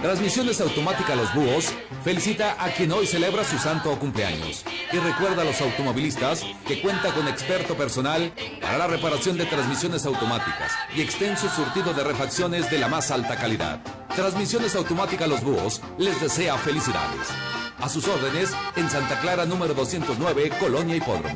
Transmisiones Automática Los Búhos felicita a quien hoy celebra su santo o cumpleaños y recuerda a los automovilistas que cuenta con experto personal para la reparación de transmisiones automáticas y extenso surtido de refacciones de la más alta calidad. Transmisiones Automática Los Búhos les desea felicidades. A sus órdenes en Santa Clara número 209, Colonia Hipódromo.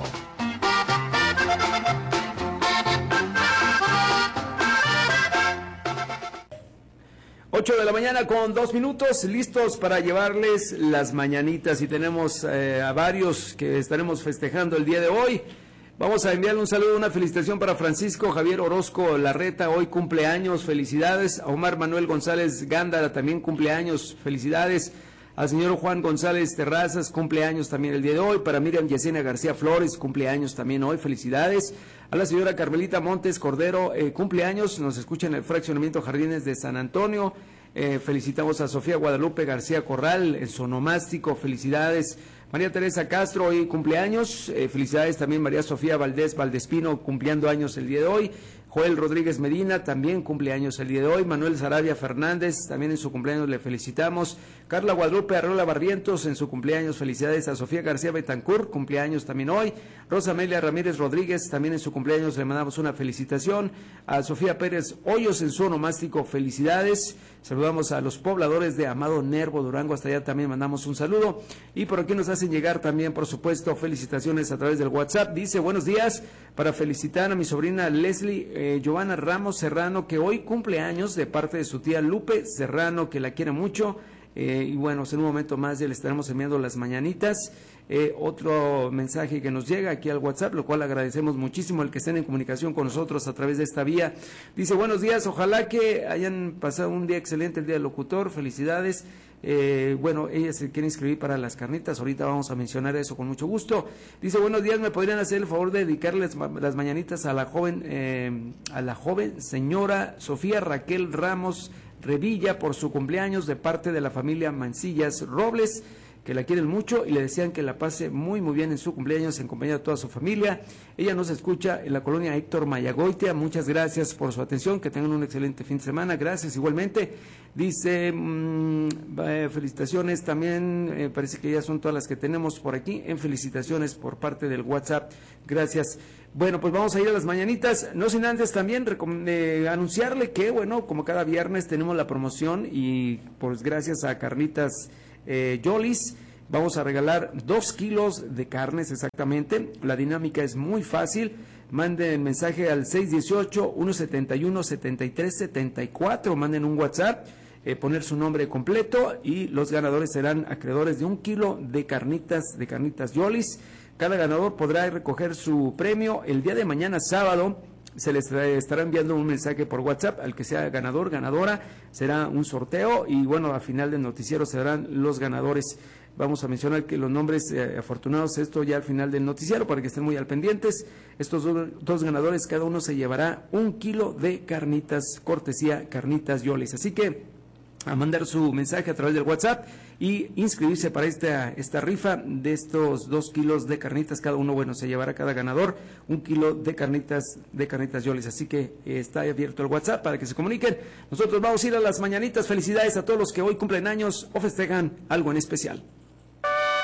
8 de la mañana con 2 minutos, listos para llevarles las mañanitas y tenemos a varios que estaremos festejando el día de hoy. Vamos a enviarle un saludo, una felicitación para Francisco Javier Orozco Larreta, hoy cumpleaños, felicidades. A Omar Manuel González Gándara, también cumpleaños, felicidades. Al señor Juan González Terrazas, cumpleaños también el día de hoy. Para Miriam Yesenia García Flores, cumpleaños también hoy, felicidades. A la señora Carmelita Montes Cordero, cumpleaños, nos escucha en el fraccionamiento Jardines de San Antonio. Felicitamos a Sofía Guadalupe García Corral, el sonomástico, felicidades. María Teresa Castro, hoy cumpleaños, felicidades también. María Sofía Valdés Valdespino, cumpliendo años el día de hoy. Joel Rodríguez Medina, también cumpleaños el día de hoy. Manuel Sarabia Fernández, también en su cumpleaños le felicitamos. Carla Guadalupe Arreola Barrientos, en su cumpleaños, felicidades. A Sofía García Betancourt, cumpleaños también hoy. Rosa Amelia Ramírez Rodríguez, también en su cumpleaños le mandamos una felicitación. A Sofía Pérez Hoyos, en su onomástico, felicidades. Saludamos a los pobladores de Amado Nervo, Durango, hasta allá también mandamos un saludo. Y por aquí nos hacen llegar también, por supuesto, felicitaciones a través del WhatsApp. Dice, buenos días, para felicitar a mi sobrina Leslie Giovanna Ramos Serrano, que hoy cumple años, de parte de su tía Lupe Serrano, que la quiere mucho. Y bueno, en un momento más ya le estaremos enviando las mañanitas. Otro mensaje que nos llega aquí al WhatsApp, lo cual agradecemos muchísimo el que estén en comunicación con nosotros a través de esta vía. Dice, buenos días, ojalá que hayan pasado un día excelente, el día del locutor, felicidades. Bueno, ella se quiere inscribir para las carnitas, ahorita vamos a mencionar eso con mucho gusto. Dice, buenos días, ¿me podrían hacer el favor de dedicarles las mañanitas a la joven señora Sofía Raquel Ramos Revilla por su cumpleaños, de parte de la familia Mancillas Robles, que la quieren mucho y le desean que la pase muy muy bien en su cumpleaños en compañía de toda su familia. Ella nos escucha en la colonia Héctor Mayagoitia. Muchas gracias por su atención, que tengan un excelente fin de semana. Gracias igualmente. Dice, felicitaciones también, parece que ya son todas las que tenemos por aquí, en felicitaciones por parte del WhatsApp. Gracias. Bueno, pues vamos a ir a las mañanitas, no sin antes también anunciarle que, bueno, como cada viernes tenemos la promoción y pues gracias a Carnitas Yolis, vamos a regalar 2 kilos de carnes exactamente. La dinámica es muy fácil. Manden mensaje al 618-171-7374, manden un WhatsApp, poner su nombre completo y los ganadores serán acreedores de 1 kilo de carnitas Yolis. Cada ganador podrá recoger su premio el día de mañana sábado. Se les estará enviando un mensaje por WhatsApp al que sea ganador, ganadora, será un sorteo y bueno, al final del noticiero serán los ganadores. Vamos a mencionar que los nombres afortunados, esto ya al final del noticiero, para que estén muy al pendientes. Estos dos ganadores, cada uno se llevará 1 kilo de carnitas, cortesía Carnitas Yolis. Así que a mandar su mensaje a través del WhatsApp y inscribirse para esta rifa de estos 2 kilos de carnitas. Cada uno, bueno, se llevará cada ganador 1 kilo de carnitas Yolis. Así que está abierto el WhatsApp para que se comuniquen. Nosotros vamos a ir a las mañanitas. Felicidades a todos los que hoy cumplen años o festejan algo en especial.